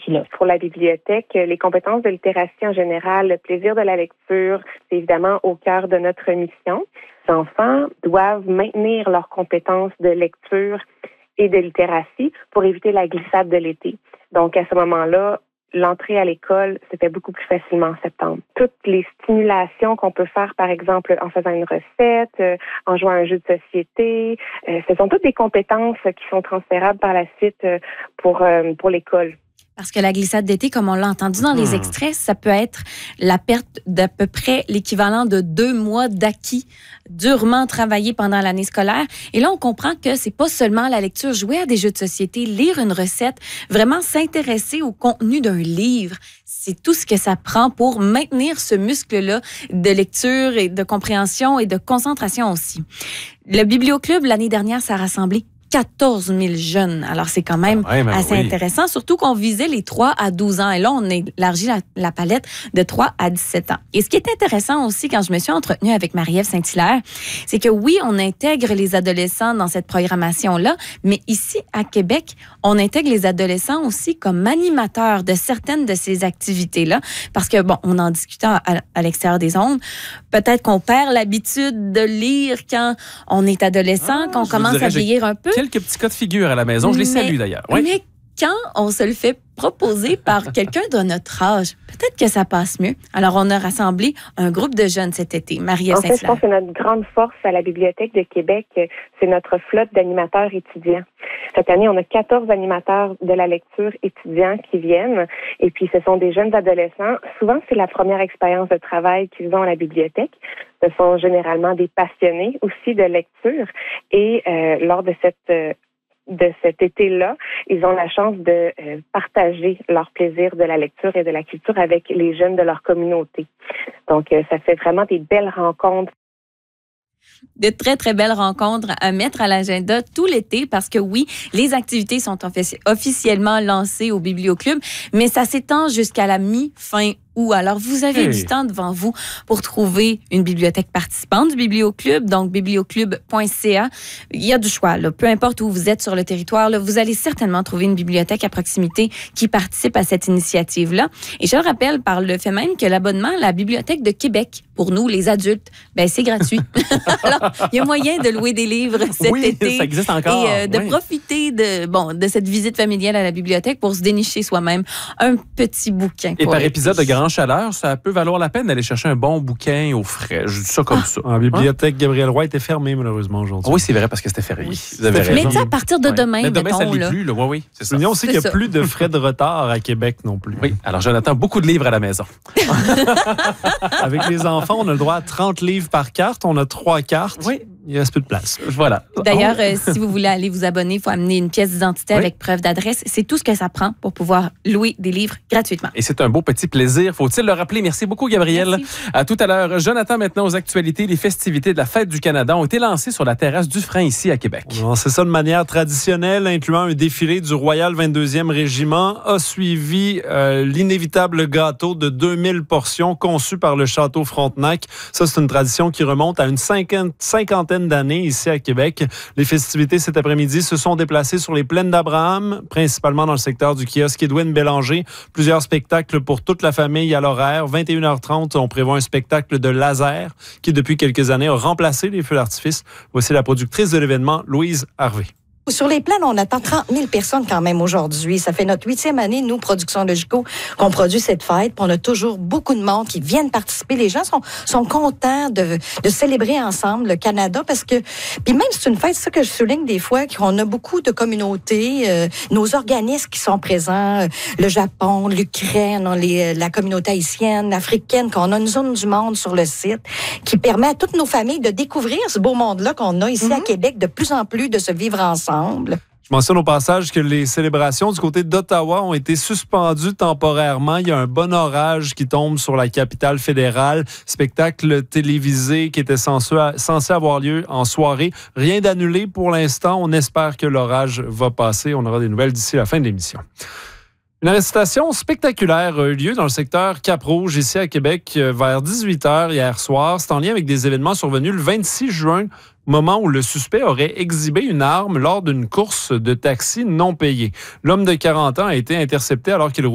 défi-là. Pour la bibliothèque, les compétences de littératie en général, le plaisir de la lecture, c'est évidemment au cœur de notre mission. Les enfants doivent maintenir leurs compétences de lecture et de littératie pour éviter la glissade de l'été. Donc, à ce moment-là, l'entrée à l'école se fait beaucoup plus facilement en septembre. Toutes les stimulations qu'on peut faire, par exemple, en faisant une recette, en jouant à un jeu de société, ce sont toutes des compétences qui sont transférables par la suite pour l'école. Parce que la glissade d'été, comme on l'a entendu dans les extraits, ça peut être la perte d'à peu près l'équivalent de 2 mois d'acquis durement travaillés pendant l'année scolaire. Et là, on comprend que c'est pas seulement la lecture, jouer à des jeux de société, lire une recette, vraiment s'intéresser au contenu d'un livre. C'est tout ce que ça prend pour maintenir ce muscle-là de lecture et de compréhension et de concentration aussi. Le Biblioclub, l'année dernière, ça a rassemblé 14 000 jeunes. Alors, c'est quand même assez intéressant, surtout qu'on visait les 3 à 12 ans. Et là, on a élargi la palette de 3 à 17 ans. Et ce qui est intéressant aussi, quand je me suis entretenue avec Marie-Ève Saint-Hilaire, c'est que oui, on intègre les adolescents dans cette programmation-là, mais ici, à Québec, on intègre les adolescents aussi comme animateurs de certaines de ces activités-là. Parce que, bon, on en discutait à l'extérieur des ondes, peut-être qu'on perd l'habitude de lire quand on est adolescent, qu'on commence à vieillir un peu. Quelques petits cas de figure à la maison. Je les salue d'ailleurs. Oui. Mais quand on se le fait proposer par quelqu'un de notre âge, peut-être que ça passe mieux. Alors, on a rassemblé un groupe de jeunes cet été. Marie-Ève Saint-Hilaire. En fait, je pense que notre grande force à la Bibliothèque de Québec, c'est notre flotte d'animateurs étudiants. Cette année, on a 14 animateurs de la lecture étudiants qui viennent. Et puis, ce sont des jeunes adolescents. Souvent, c'est la première expérience de travail qu'ils ont à la bibliothèque. Ce sont généralement des passionnés aussi de lecture. Et lors de cet été-là, ils ont la chance de partager leur plaisir de la lecture et de la culture avec les jeunes de leur communauté. Donc, ça fait vraiment des belles rencontres. De très, très belles rencontres à mettre à l'agenda tout l'été parce que oui, les activités sont officiellement lancées au Biblioclub, mais ça s'étend jusqu'à la mi-fin août. Alors, vous avez du temps devant vous pour trouver une bibliothèque participante du Biblioclub, donc biblioclub.ca. Il y a du choix, là. Peu importe où vous êtes sur le territoire, là, vous allez certainement trouver une bibliothèque à proximité qui participe à cette initiative-là. Et je le rappelle par le fait même que l'abonnement à la Bibliothèque de Québec, pour nous, les adultes, ben c'est gratuit. Alors, il y a moyen de louer des livres cet été. Ça existe encore. Et de profiter de cette visite familiale à la bibliothèque pour se dénicher soi-même un petit bouquin. Et par épisode de grande chaleur, ça peut valoir la peine d'aller chercher un bon bouquin au frais. Je dis ça comme ça. La bibliothèque Gabriel Roy était fermée, malheureusement, aujourd'hui. Oui, c'est vrai, parce que c'était férié. Oui. Vous avez raison. Mais tu à partir de demain, mais demain, mettons, ça ne l'est là. plus. Là. Oui, c'est ça. Soulignons aussi qu'il n'y a plus de frais de retard à Québec non plus. Oui, alors Jonathan, beaucoup de livres à la maison. Avec les enfants, on a le droit à 30 livres par carte. On a 3 cartes. Oui. Il reste plus de place. Voilà. D'ailleurs, si vous voulez aller vous abonner, il faut amener une pièce d'identité avec preuve d'adresse. C'est tout ce que ça prend pour pouvoir louer des livres gratuitement. Et c'est un beau petit plaisir, faut-il le rappeler. Merci beaucoup, Gabrielle. Merci. À tout à l'heure. Jonathan, maintenant aux actualités. Les festivités de la Fête du Canada ont été lancées sur la terrasse du Frein ici à Québec. C'est ça de manière traditionnelle, incluant un défilé du Royal 22e Régiment, a suivi l'inévitable gâteau de 2000 portions conçu par le Château Frontenac. Ça, c'est une tradition qui remonte à une cinquantaine d'années ici à Québec. Les festivités cet après-midi se sont déplacées sur les plaines d'Abraham, principalement dans le secteur du kiosque Édouine Bélanger. Plusieurs spectacles pour toute la famille à l'horaire. 21h30, on prévoit un spectacle de laser qui, depuis quelques années, a remplacé les feux d'artifice. Voici la productrice de l'événement, Louise Harvey. Sur les plaines, on attend 30 000 personnes quand même aujourd'hui. Ça fait notre 8e année, nous, Productions Logico, qu'on produit cette fête. Puis on a toujours beaucoup de monde qui viennent participer. Les gens sont contents de célébrer ensemble le Canada parce que... Puis même, c'est une fête, c'est ça que je souligne des fois, qu'on a beaucoup de communautés, nos organismes qui sont présents, le Japon, l'Ukraine, la communauté haïtienne, africaine, qu'on a une zone du monde sur le site qui permet à toutes nos familles de découvrir ce beau monde-là qu'on a ici à Québec, de plus en plus de se vivre ensemble. Je mentionne au passage que les célébrations du côté d'Ottawa ont été suspendues temporairement. Il y a un bon orage qui tombe sur la capitale fédérale. Spectacle télévisé qui était censé avoir lieu en soirée. Rien d'annulé pour l'instant. On espère que l'orage va passer. On aura des nouvelles d'ici la fin de l'émission. Une arrestation spectaculaire a eu lieu dans le secteur Cap-Rouge, ici à Québec, vers 18h hier soir. C'est en lien avec des événements survenus le 26 juin, moment où le suspect aurait exhibé une arme lors d'une course de taxi non payée. L'homme de 40 ans a été intercepté alors qu'il